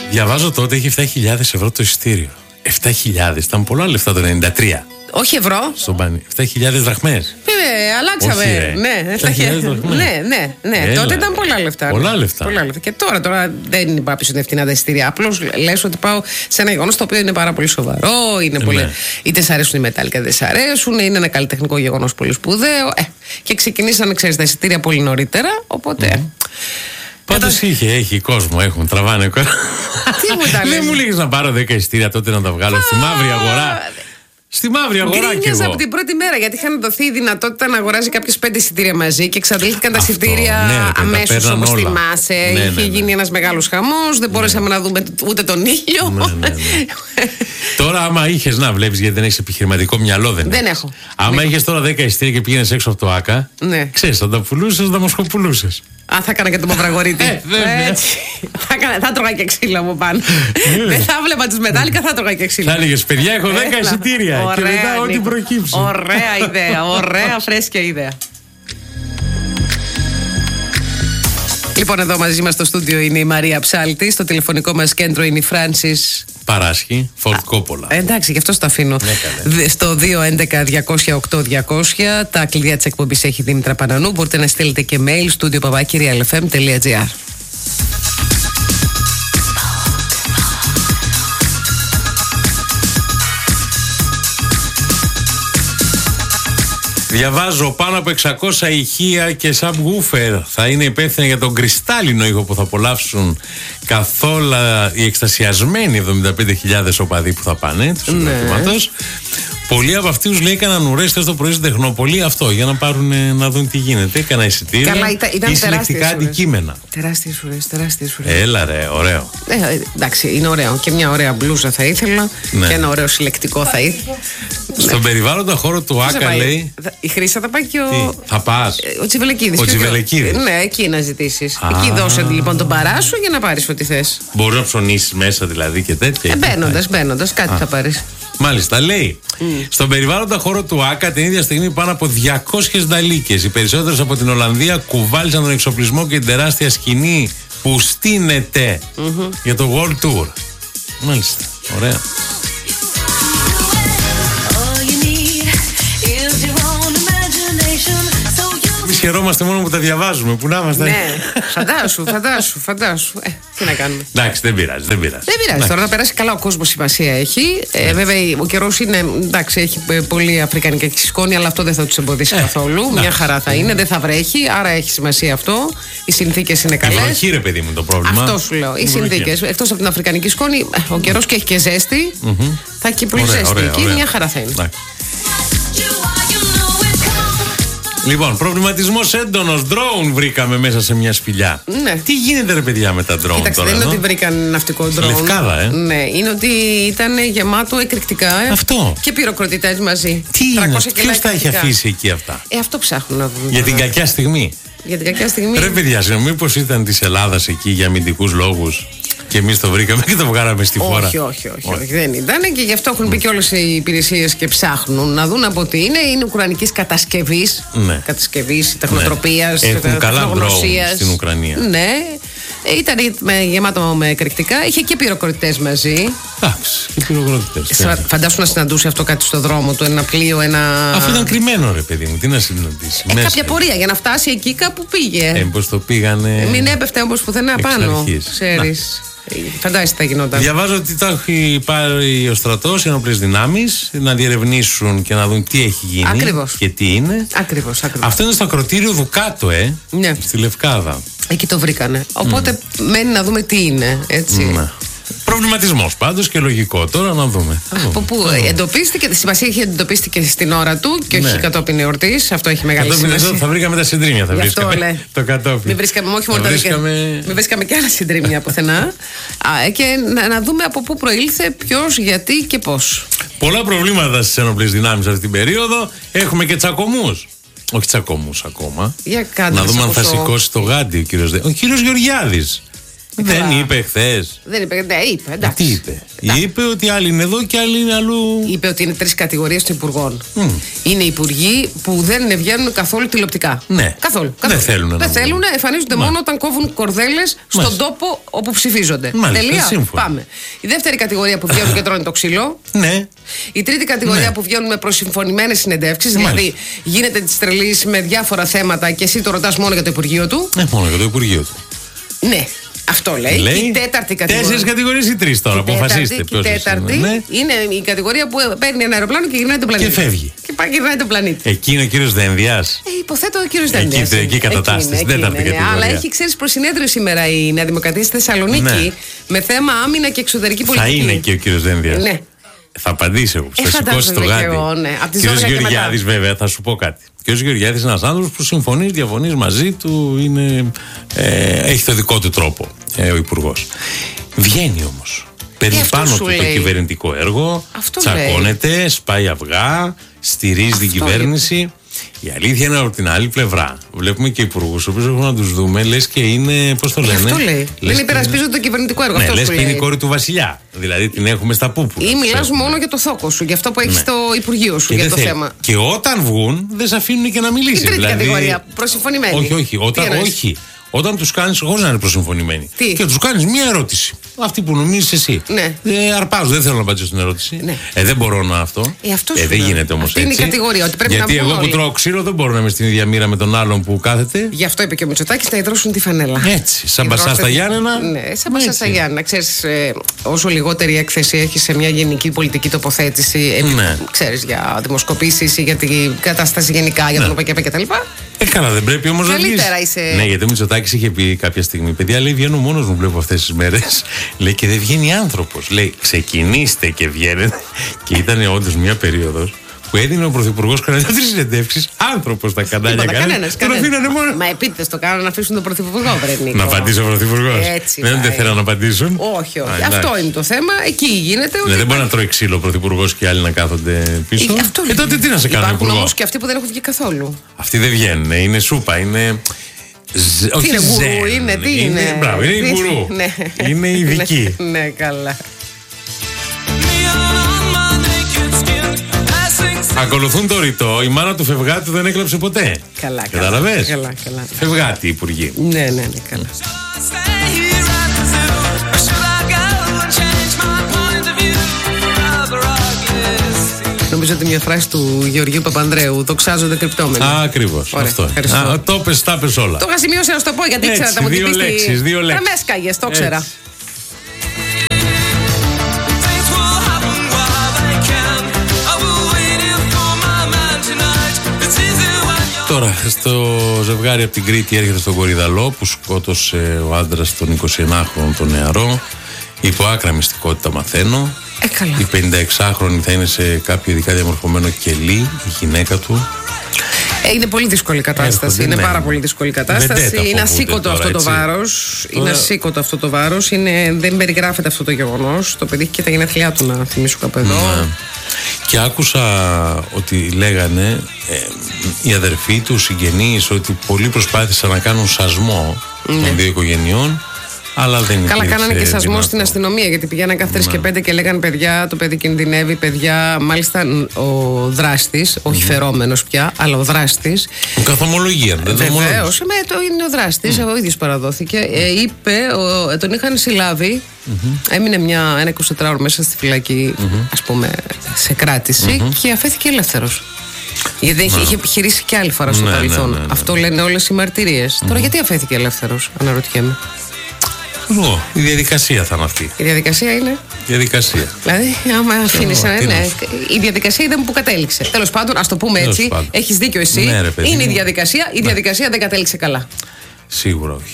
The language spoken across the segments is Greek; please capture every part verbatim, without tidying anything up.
Διαβάζω τότε είχε επτά χιλιάδες ευρώ το εισιτήριο. επτά χιλιάδες, ήταν πολλά λεφτά το ενενήντα τρία. Όχι ευρώ. Στον Πάνι. επτά χιλιάδες δραχμές. Ε, αλλάξαμε. Όχι, ναι, επτά χιλιάδες δραχμές. ναι, ναι, ναι. Έλα, τότε ήταν πολλά λεφτά. Πολλά λεφτά. Πολλά λεφτά. Και τώρα, τώρα δεν είναι πάπη φτηνά τα εισιτήρια. Απλώς λες ότι πάω σε ένα γεγονός το οποίο είναι πάρα πολύ σοβαρό. Είναι πολύ... ναι. Είτε σ' αρέσουν οι μετάλλικα, δεν σ' αρέσουν. Είναι ένα καλλιτεχνικό γεγονός πολύ σπουδαίο. Ε, και ξεκινήσανε, ξέρεις, τα εισιτήρια πολύ νωρίτερα. Οπότε. Mm. Πάντως είχε, έχει κόσμο, έχουν, τραβάνε κόσμο. Τι μου τα Δεν μου λέγεις να πάρω δέκα εισιτήρια τότε να τα βγάλω στη μαύρη αγορά. Στη μαύρη αγορά κι εγώ. Γκρίνιαζα από την πρώτη μέρα γιατί είχαν δοθεί η δυνατότητα να αγοράζει κάποιος πέντε εισιτήρια μαζί και εξαντλήθηκαν τα εισιτήρια ναι, αμέσως όπως θυμάσαι. Ναι, είχε ναι, ναι. γίνει ένας μεγάλος χαμός, δεν μπορέσαμε ναι. να δούμε ούτε τον ήλιο. Ναι, ναι, ναι. Τώρα, άμα είχες να βλέπεις, γιατί δεν έχεις επιχειρηματικό μυαλό, δεν, δεν έχω. Άμα είχες τώρα δέκα εισιτήρια και πήγαινες έξω από το ΑΚΑ, ναι. ξέρεις, θα τα πουλούσες, θα μοσχοπουλούσες. Α, θα έκανα και τον Μαυραγωρίτη. Ε, Έτσι. θα, έκανα, θα τρώγα και ξύλο από πάνω. Δεν θα βλέπα τους μετάλλικα, θα τρώγα και ξύλο. Θα έλεγες, παιδιά, έχω δέκα εισιτήρια. Και μετά ό,τι προκύψει. Ωραία ιδέα, ωραία φρέσκια ιδέα. Λοιπόν, εδώ μαζί μας στο στούντιο είναι η Μαρία Ψάλτη. Στο τηλεφωνικό μας κέντρο είναι η Φράνσις Παράσχη, Φορτ Κόπολα. Εντάξει, γι' αυτό στο αφήνω. Ναι, στο δύο έντεκα διακόσια οκτώ διακόσια. Τα κλειδιά της εκπομπής έχει Δήμητρα Πανανού. Μπορείτε να στείλετε και mail studio παπάκι real f m dot g r. Διαβάζω πάνω από εξακόσια ηχεία και subwoofer θα είναι υπεύθυνα για τον κρυστάλλινο ήχο που θα απολαύσουν καθόλου οι εκστασιασμένοι εβδομήντα πέντε χιλιάδες οπαδοί που θα πάνε του συγκροτήματος. Πολλοί από αυτούς λέει έκαναν ουρές το πρωί στην Τεχνόπολη αυτό για να πάρουν να δουν τι γίνεται. Έκανα εισιτήρια ή συλλεκτικά αντικείμενα. Τεράστιες ουρές, τεράστιες ουρές. Έλα ρε, ωραίο. Ε, εντάξει, είναι ωραίο. Και μια ωραία μπλούζα θα ήθελα ναι. και ένα ωραίο συλλεκτικό θα ήθελα. Στον ναι. περιβάλλοντα χώρο του ΆΚΑ λέει. Η Χρύσα θα πάει και ο. Τι, θα πας. Ο Τσιβελεκίδης. Ο Τσιβελεκίδης. Ναι, εκεί να ζητήσεις. Εκεί δώσε λοιπόν τον παράσου για να πάρεις ό,τι θες. Μπορεί να ψωνίσεις μέσα δηλαδή και τέτοια. Ε, μπαίνοντας, μπαίνοντας, κάτι Α. θα πάρεις. Μάλιστα, λέει. Mm. Στον περιβάλλοντα χώρο του ΆΚΑ την ίδια στιγμή πάνω από διακόσιες νταλίκες. Οι περισσότερες από την Ολλανδία κουβάλισαν τον εξοπλισμό και την τεράστια σκηνή που στείνεται mm-hmm. για το World Tour. Μάλιστα, ωραία. Εμείς χαιρόμαστε μόνο που τα διαβάζουμε. Που να είμαστε. Ναι, φαντάσου, φαντάσου, φαντάσου. Ε, τι να κάνουμε. Εντάξει, δεν πειράζει, δεν πειράζει. Δεν πειράζει. Τώρα να περάσει καλά ο κόσμος, σημασία έχει. Ε, βέβαια, ο καιρός είναι. Εντάξει, έχει πολύ αφρικανικά σκόνη, αλλά αυτό δεν θα τους εμποδίσει ε, καθόλου. Να, Μια χαρά θα είναι, δεν θα βρέχει, άρα έχει σημασία αυτό. Οι συνθήκες είναι καλές. Η βροχή, ρε παιδί μου, το πρόβλημα. Αυτό σου λέω. Οι συνθήκες. Εκτός από την αφρικανική σκόνη, ο καιρός και έχει και ζέστη. Mm-hmm. Θα έχει πολύ ωραία, ζέστη εκεί, μια χαρά θα είναι. Λοιπόν, προβληματισμός έντονος. Drone βρήκαμε μέσα σε μια σπηλιά. Ναι. Τι γίνεται, ρε παιδιά, με τα drone Κοίταξε, τώρα? Δεν είναι εδώ? ότι βρήκαν ναυτικό drone. Λευκάδα, ε. Ναι, είναι ότι ήταν γεμάτο εκρηκτικά. Ε, αυτό. Και πυροκροτητές μαζί. Τι είναι, ποιος τα έχει αφήσει εκεί αυτά? Ε, αυτό ψάχνουν να δουν. Για την κακιά στιγμή. Για την κακιά στιγμή. Ρε παιδιά, μήπως ήταν της Ελλάδας εκεί για αμυντικούς λόγους? Και εμείς το βρήκαμε και το βγάλαμε στη φόρα. Όχι, όχι, όχι, όχι, δεν ήταν. Και γι' αυτό έχουν πει και όλες οι υπηρεσίες και ψάχνουν να δουν από τι είναι. Είναι ουκρανικής κατασκευής. Ναι. Κατασκευής, τεχνοτροπίας, ναι. Έχουν καλά drone στην Ουκρανία. Ναι. Ήταν γεμάτο με εκρηκτικά. Είχε και πυροκροτητές μαζί. Εντάξει, και πυροκροτητές. Φαντάσου να συναντούσε αυτό κάτι στο δρόμο του, ένα πλοίο, ένα. Αυτό ήταν κρυμμένο, ρε παιδί μου, τι να συναντήσει. Ε, κάποια πορεία για να φτάσει εκεί κάπου πήγε. Ε, πώς το πήγανε. Μην έπεφτε όμως πουθενά πάνω. Ξέρεις. Φαντάζεσαι τι θα γινόταν. Διαβάζω ότι τα έχει πάρει ο στρατός, οι ενόπλες δυνάμεις, να διερευνήσουν και να δουν τι έχει γίνει. Ακριβώς. Και τι είναι. Ακριβώς, ακριβώς. Αυτό είναι στο ακροτήριο Δουκάτο, ε. Ναι. Στη Λευκάδα. Εκεί το βρήκανε. Οπότε mm. μένει να δούμε τι είναι, έτσι. Ναι. Προβληματισμός πάντως και λογικό. Τώρα να δούμε. Από πού εντοπίστηκε, σημασία είχε εντοπίστηκε στην ώρα του και ναι. όχι κατόπιν εορτής. Αυτό έχει μεγάλη κατόπιν σημασία. Εδώ θα βρήκαμε τα συντρίμια, θα βρίσκαμε. Αυτό, λέει. Το κατόπιν. Μην βρίσκαμε, όχι μόνο βρίσκαμε... Μην βρίσκαμε και άλλα συντρίμια πουθενά. Α, και να, να δούμε από πού προήλθε, ποιος, γιατί και πώς. Πολλά προβλήματα στις ενόπλες δυνάμεις αυτή την περίοδο. Έχουμε και τσακωμούς. Όχι τσακωμούς ακόμα. Για κάντε να δούμε αν θα σηκώσει το γάντι ο κύριος, ο κύριος Γεωργιάδης. Δεν είπε χθες. Δεν είπε, ναι, είπε. Εντάξει. Τι είπε. Εντάξει. Είπε ότι άλλοι είναι εδώ και άλλοι είναι αλλού. Είπε ότι είναι τρεις κατηγορίες των υπουργών. Mm. Είναι υπουργοί που δεν βγαίνουν καθόλου τηλεοπτικά. Ναι. Καθόλου. Δεν θέλουν. Δεν θέλουν, εμφανίζονται Μα. μόνο όταν κόβουν κορδέλες στον Μάλιστα. τόπο όπου ψηφίζονται. Μάλιστα. Τελεία. Σύμφωνα. Πάμε. Η δεύτερη κατηγορία που βγαίνουν και τρώνε το ξύλο. Ναι. Η τρίτη κατηγορία ναι. που βγαίνουν με προσυμφωνημένες συνεντεύξεις. Δηλαδή γίνεται τη τρελή με διάφορα θέματα και εσύ το ρωτάς μόνο για το Υπουργείο του. Ναι, μόνο για το Υπουργείο του. Ναι. Αυτό λέει. λέει. Η τέταρτη κατηγορία. Τέσσερις κατηγορίες ή τρεις τώρα, αποφασίστε. Η τέταρτη είναι, είναι η κατηγορία που παίρνει ένα αεροπλάνο και γυρνάει τον πλανήτη. Και φεύγει. Και πάει γυρνάει τον πλανήτη. Εκεί είναι ο κύριος Δένδιας. Ε, υποθέτω ο κύριος Δένδιας. Εκεί, εκεί κατατάσσεται. Στην τέταρτη κατηγορία. Ναι, αλλά έχει, ξέρεις, προσυνέδριο σήμερα η Νέα Δημοκρατία στη Θεσσαλονίκη ναι. με θέμα άμυνα και εξωτερική πολιτική. Θα είναι και ο κύριος Δένδιας. Ναι. Θα απαντήσει εγώ. Ε, θα σηκώσει το γάτι. Ναι. Ο κύριος Γεωργιάδης, βέβαια, θα σου πω κάτι. Ο κύριος Γεωργιάδης είναι ένας άνθρωπος που συμφωνεί, διαφωνεί μαζί του, είναι, ε, έχει το δικό του τρόπο ε, ο υπουργός. Βγαίνει όμως. Παίρνει πάνω του λέει. το κυβερνητικό έργο, αυτό τσακώνεται, λέει. σπάει αυγά, στηρίζει αυτό την κυβέρνηση. Λέει. Η αλήθεια είναι από την άλλη πλευρά. Βλέπουμε και υπουργούς, οποίους έχουμε να τους δούμε, λες και είναι. Πώς το λένε. Αυτό λέει. Δεν υπερασπίζονται το κυβερνητικό έργο. Ναι, λες και είναι η κόρη του βασιλιά. Δηλαδή την έχουμε στα πούπουλα. Ή μιλάς μόνο για το θόκο σου, για αυτό που έχεις ναι. στο Υπουργείο σου, και για το θέλει. θέμα. Και όταν βγουν, δεν σε αφήνουν και να μιλήσει. Η τρίτη δηλαδή... κατηγορία, προσυμφωνημένη. Όχι, όχι. Όταν, όχι. Όταν τους κάνεις, χωρίς να είναι προσυμφωνημένοι. Τι? Και τους κάνεις μία ερώτηση. Αυτή που νομίζεις εσύ. Ναι. Ε, αρπάζω, δεν θέλω να απαντήσω στην ερώτηση. Ναι. Ε, δεν μπορώ να αυτό. Ε, αυτό ε, δεν γίνεται όμως έτσι. Είναι η κατηγορία, ότι πρέπει Γιατί να εγώ όλοι. που τρώω ξύλο δεν μπορώ να είμαι στην ίδια μοίρα με τον άλλον που κάθεται. Γι' αυτό είπε και ο Μητσοτάκης να υδρώσουν τη φανέλα. Έτσι. Σαν Μπασά στα Γιάννενα. Ναι, σαν Μπασά στα Γιάννενα. Ξέρεις, ε, όσο λιγότερη έκθεση έχει σε μια γενική πολιτική τοποθέτηση, επί, ναι. ξέρεις, για δημοσκοπήσεις ή για την κατάσταση γενικά, για τον ΟΠΕΚΕΠΕ κτλ. Ε, καλά, δεν πρέπει όμως να βγεις. Είσαι... Ναι, γιατί ο Μητσοτάκης είχε πει κάποια στιγμή: παιδιά, λέει, βγαίνω μόνος μου, βλέπω αυτές τις μέρες. Λέει και δεν βγαίνει άνθρωπος. Λέει, ξεκινήστε και βγαίνετε. Και ήταν όντως μια περίοδος που έδινε ο Πρωθυπουργός κανένα τρεις συνεντεύξεις. Άνθρωπος τα κανάλια κανένα. Τον αφήνανε μόνο. Μα επίτηδες το κάνουν να αφήσουν τον Πρωθυπουργό, βρε Νίκο. Να απαντήσει ο Πρωθυπουργός. Δεν δεν θέλουν να απαντήσουν. Όχι, όχι. Αυτό είναι το θέμα. Εκεί γίνεται. Ναι, δεν μπορεί να τρώει ξύλο ο Πρωθυπουργός και άλλοι να κάθονται πίσω. Ε, τότε τι να σε κάνουν. Υπάρχουν όμως και αυτοί που δεν έχουν βγει καθόλου. Αυτοί δεν βγαίνουν. Είναι σούπα. Είναι. Ζ, τι είναι γκουρού, είναι, τι είναι. είναι μπράβο, είναι η γκουρού. Είναι ειδική. Ναι, καλά. Ακολουθούν το ρητό. Η μάνα του Φευγάτη δεν έκλαψε ποτέ. Καλά, κατάλαβες. Καλά, καλά. Φευγάτη, υπουργή. Ναι, ναι, ναι, καλά. Νομίζω ότι μια φράση του Γεωργίου Παπανδρέου, δοξάζονται κρυπτόμενοι. Α, ακριβώς. Αυτό. Α, το πες, τα πες όλα. Το είχα σημειώσει να σου το πω γιατί ήξερα τα μου δύο λέξεις, δύο λέξεις. Τα με έσκαγες, το ήξερα. Τώρα, στο ζευγάρι από την Κρήτη έρχεται στον Κορυδαλό που σκότωσε ο άντρας τον εικοσιενάχρονο τον νεαρό. Υπό άκρα μυστικότητα μαθαίνω. Ε, καλά. Η πενηνταεξάχρονη θα είναι σε κάποιο ειδικά διαμορφωμένο κελί, η γυναίκα του. Ε, είναι πολύ δύσκολη κατάσταση. Έρχονται, είναι ναι. πάρα πολύ δύσκολη κατάσταση. Είναι ασήκωτο αυτό το βάρος. Είναι ασήκωτο αυτό το βάρος. Δεν περιγράφεται αυτό το γεγονός. Το παιδί έχει και τα γενέθλιά του, να θυμίσω κάπου εδώ. Ναι. Και άκουσα ότι λέγανε ε, οι αδερφοί του, οι συγγενείς, ότι πολλοί προσπάθησαν να κάνουν σασμό ναι. των δύο οικογενειών. Αλλά δεν Καλά, κάνανε και σασμό δυνατό. Στην αστυνομία, γιατί πηγαίναν κάθε τρεις ναι. και πέντε και λέγανε παιδιά, το παιδί κινδυνεύει, παιδιά. Μάλιστα ο δράστης, όχι mm. φερόμενος πια, αλλά ο δράστης. Καθομολογία, δεν το βεβαίως, το είναι ο δράστης, mm. ο ίδιος παραδόθηκε. Ε, είπε, ο, τον είχαν συλλάβει, mm-hmm. έμεινε μια, ένα εικοσιτετράωρο μέσα στη φυλακή, mm-hmm. ας πούμε, σε κράτηση mm-hmm. και αφέθηκε ελεύθερος. Γιατί είχε, είχε επιχειρήσει και άλλη φορά στο ναι, παρελθόν. Ναι, ναι, ναι. Αυτό λένε όλες οι μαρτυρίες. Mm-hmm. Τώρα γιατί αφέθηκε ελεύθερος, αναρωτιέμαι. Εγώ, η διαδικασία θα είναι αυτή. Η διαδικασία είναι. Η διαδικασία. Δηλαδή, άμα αφήνει ένα. Ναι, η διαδικασία ήταν που κατέληξε. Τέλος πάντων, ας το πούμε Τέλος έτσι. Έχεις δίκιο εσύ. Ναι, ρε, παιδί, είναι η διαδικασία. Η ναι. διαδικασία δεν κατέληξε καλά. Σίγουρα όχι.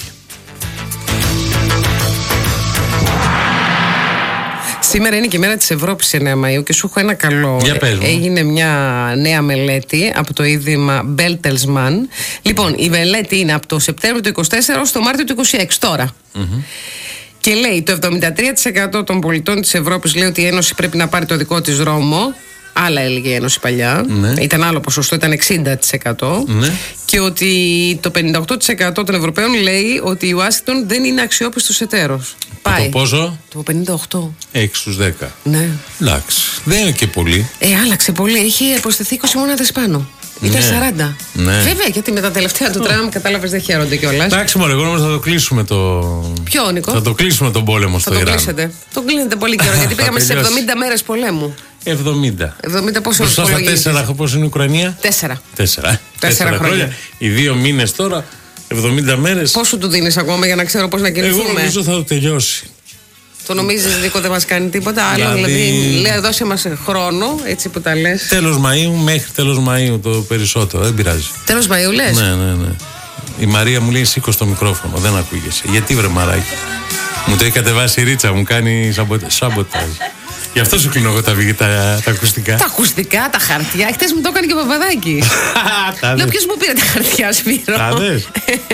Σήμερα είναι και η μέρα της Ευρώπης εννέα Μαΐου και σου έχω ένα καλό. Έγινε μια νέα μελέτη από το Ίδρυμα Bertelsmann. Λοιπόν, η μελέτη είναι από το Σεπτέμβριο του είκοσι τέσσερα ως το Μάρτιο του είκοσι έξι τώρα. Mm-hmm. Και λέει το εβδομήντα τρία τοις εκατό των πολιτών της Ευρώπης λέει ότι η Ένωση πρέπει να πάρει το δικό της δρόμο. Άλλα έλεγε η Ένωση παλιά. Ναι. Ήταν άλλο ποσοστό, ήταν εξήντα τοις εκατό. Ναι. Και ότι το πενήντα οκτώ τοις εκατό των Ευρωπαίων λέει ότι η Ουάσιγκτον δεν είναι αξιόπιστος εταίρος. Πάει. Το πόσο? Το πενήντα οκτώ. έξι στους δέκα. Ναι. Εντάξει. Δεν είναι και πολύ. Ε, άλλαξε πολύ. Είχε προσθεθεί είκοσι μόναδες πάνω. Ήταν Ναι. σαράντα. Ναι. Βέβαια, γιατί με τα τελευταία του Τραμπ, κατάλαβες, δεν χαίρονται κιόλας. Εντάξει, μωρέ, εγώ νομίζω θα το κλείσουμε το. Ποιο, Νικό? Θα το κλείσουμε τον πόλεμο Θα στο το Ιράν. κλείσετε. Το κλείνετε πολύ καιρό, γιατί Θα πήγαμε στις τελειώσει. εβδομήντα μέρες πολέμου. εβδομήντα. εβδομήντα πόσο Μπροστά στα υπολογίζεις? τέσσερα, πώς είναι η Ουκρανία? Τέσσερα. Τέσσερα. ε. Τέσσερα χρόνια. Οι δύο μήνες τώρα, εβδομήντα μέρες. Πόσο του δίνεις ακόμα για να ξέρω πώς να Εγώ κινηθούμε? νομίζω θα το τελειώσει. Το νομίζεις, Νίκο, δεν μας κάνει τίποτα άλλο? Δηλαδή- Δηλαδή, λέει, δώσε μας χρόνο, έτσι που τα λες. Τέλος Μαΐου, μέχρι τέλος Μαΐου το περισσότερο. Δεν πειράζει. Τέλος Μαΐου λες? Ναι, ναι, ναι. Η Μαρία μου λέει σήκω στο μικρόφωνο, δεν ακούγεσαι. Γιατί βρε μαράκι? Μου το έχει κατεβάσει η Ρίτσα, μου κάνει σαμποτε- σαμποτάζ. Γι' αυτό σου κλείνω εγώ τα, βι- τα, τα ακουστικά. Τα ακουστικά, τα χαρτιά. Χτες μου το έκανε και ο Παπαδάκης. Τα Λέω, δες. ποιος μου πήρε τα χαρτιά, Σπύρο? Τα δες.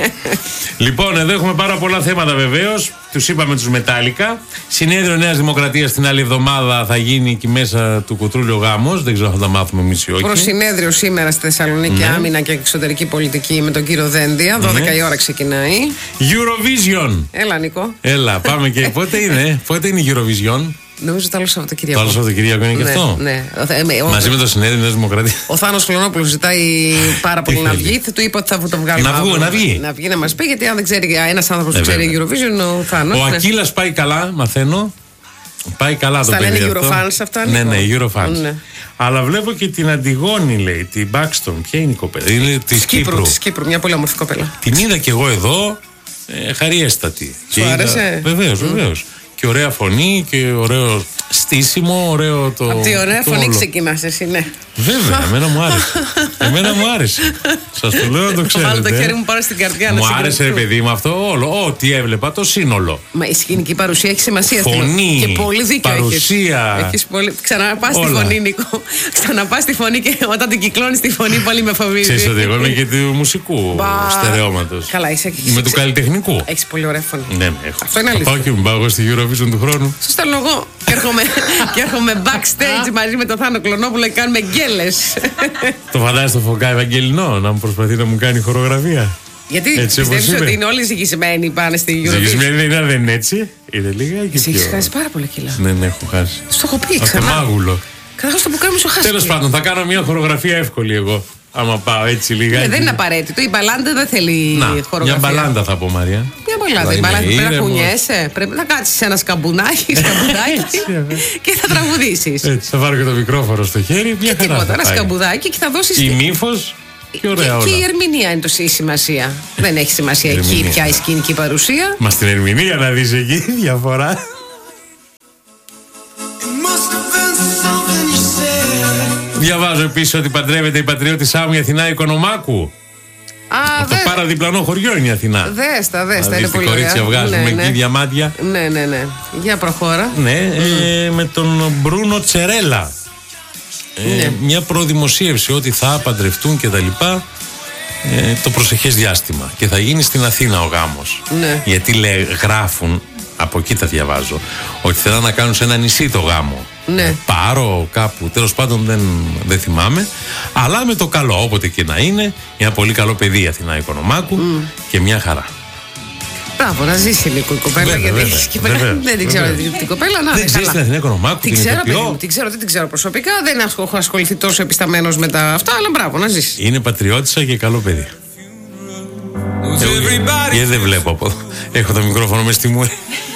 Λοιπόν, εδώ έχουμε πάρα πολλά θέματα βεβαίως. Τους είπαμε τους Μετάλλικα. Συνέδριο Νέας Δημοκρατίας την άλλη εβδομάδα θα γίνει εκεί μέσα του κουτρούλιο γάμος. Δεν ξέρω αν θα τα μάθουμε εμείς ή όχι. Προσυνέδριο σήμερα στη Θεσσαλονίκη, Ναι. άμυνα και εξωτερική πολιτική με τον κύριο Δένδια. δώδεκα η ώρα ξεκινάει. Eurovision. Έλα, Νίκο. Έλα, πάμε και. Πότε είναι, πότε είναι η Eurovision? Νομίζω το άλλο Σαββατοκύριακο. Το άλλο Σαββατοκύριακο είναι και Ναι, αυτό. ναι. Ο- ε, ο- Μαζί με το Συνέδριο Νέας Δημοκρατίας. Ο Θάνος Κλωνόπουλος ζητάει πάρα πολύ Τι να θέλει? βγει. Θα του είπα ότι θα το βγάλουμε. Να βγω, αύριο. να βγει. Να βγει να μας πει, γιατί αν δεν ξέρει ένας άνθρωπος Ε, που ξέρει βέβαια. Eurovision, ο Θάνος. Ο ναι. Ακύλας πάει καλά, μαθαίνω. Πάει καλά το Στα παιδί. λένε αυτό. Eurofans αυτά, Ναι, Νίκο? ναι, Eurofans. Ναι. Αλλά βλέπω και την Αντιγόνη, λέει, την Μπάξτον. Ποια είναι η κοπέλα? Είναι τη Της Κύπρου, Κύπρου. της Κύπρου, μια πολύ όμορφη κοπέλα. Την είδα κι εγώ εδώ, ε, χαριέστατη. Σου άρεσε? Βεβαίω, βεβαίω. Και ωραία φωνή και ωραίο στήσιμο, ωραίο το. Από τη ωραία το φωνή όλο. ξεκινάς εσύ, ναι. Βέβαια, εμένα μου άρεσε. εμένα μου άρεσε. Σας το λέω να το Θα βάλω ξέρετε. το χέρι μου πάνω στην καρδιά να Μου άρεσε, ρε συγκρατηθώ. παιδί μου, αυτό όλο. Ό,τι έβλεπα, το σύνολο. Μα η σκηνική παρουσία έχει σημασία. στην- Φωνή, Και πολύ δίκιο παρουσία. έχεις. Έχεις πολύ... Ξαναπάς τη Όλα. φωνή, Νίκο. Ξαναπάς τη φωνή και όταν την κυκλώνεις τη φωνή πολύ με φοβίζει. Ξέρεις ότι εγώ είμαι και του μουσικού Μπα. στερεώματος. Καλά, είσαι. Είμαι του καλλιτεχνικού. Έχεις πολύ ωραία φωνή. Ναι, ναι, έχω. Αυτό είναι Θα αλήθεια. πάω και μου πάω εγώ στη Eurovision του χρόνου. Σου στέλνω εγώ. Και έρχομαι, και έρχομαι backstage μαζί με τον Θάνο Κλωνόπουλο και κάνουμε γκέλες. Το φαντάζεσαι το Φωκά Ευαγγελινό να μου προσπαθεί να μου κάνει χορογραφία. Γιατί Έτσι όπως πιστεύεις είναι. ότι είναι όλοι ζυγισμένοι πάνε στη Eurovision? Ζυγισμένη δεν είναι, δεν είναι έτσι. Είναι λίγα και Εσύ έχεις πιο. χάσει πάρα πολλά κιλά. Ναι, ναι, έχω χάσει. Στο έχω πει Αυτό ξανά. μάγουλο. Καταρχάς το πουκάμι σου χάσει. Τέλος πάντων, θα κάνω μια χορογραφία εύκολη εγώ. Άμα πάω έτσι λίγα. Ναι, δεν είναι απαραίτητο. Η μπαλάντα δεν θέλει Να, χορογραφία. μια μπαλάντα θα πω, Μαρία. Μια μπαλάντα. Θα Η μπαλάντα είμαι πρέπει να ήρεμος. κουνιέσαι. Πρέπει να κάτσεις ένα σκαμπουνάκι, σκαμπουδάκι Έτσι, βέβαια. και θα τραγουδήσεις. Έτσι, θα πάρω και το μικρόφωνο στο χέρι. Μια χαρά. Τίποτα. θα Ένα πάει. σκαμπουδάκι και θα δώσεις. Η τη- μύφος και ωραία και, όλα. και η ερμηνεία είναι το η σημασία. Δεν έχει σημασία εκεί Ερμηνεία. πια η σκηνική παρουσία. Μα στην ερμηνεία να δεις εκεί διαφορά. Διαβάζω επίσης ότι παντρεύεται η πατριώτη Σάμου η Αθηνά Οικονομάκου. Α, Αυτό δε, παραδιπλανό χωριό είναι η Αθηνά. δέστα, δέστα. Να Είναι δεις τι πολύ ωραία. κορίτσια βγάζουμε Ναι, εκεί ναι. διαμάντια. Ναι, ναι, ναι. Για προχώρα. Ναι, ε, με τον Μπρούνο Τσερέλα. Ε, Ναι. Μια προδημοσίευση ότι θα παντρευτούν και τα λοιπά ε, το προσεχές διάστημα. Και θα γίνει στην Αθήνα ο γάμος. Ναι. Γιατί λέει, γράφουν, από εκεί τα διαβάζω, ότι θέλουν να κάνουν σε ένα νησί το γάμο. Ναι. Ε, Πάρο κάπου, τέλος πάντων δεν, δεν θυμάμαι. Αλλά με το καλό, όποτε και να είναι, ένα πολύ καλό παιδί η Αθηνά Οικονομάκου και μια χαρά. Μπράβο, να ζήσει λίγο η κοπέλα. Βέβαια, γιατί βέβαια, έχεις και πέρα- βέβαια, δεν την ξέρω βέβαια. την κοπέλα. Να, Δεν είναι ξέρεις καλά. την Αθηνά Οικονομάκου, Την την ξέρω, ηθοποιό? παιδί μου, την ξέρω, δεν την ξέρω προσωπικά. Δεν έχω ασχοληθεί τόσο επισταμένος με τα αυτά, αλλά μπράβο, να ζήσει. Είναι πατριώτισσα και καλό παιδί. Εγώ δεν βλέπω από εδώ. Έχω το μικρόφωνο μες στη μούρη.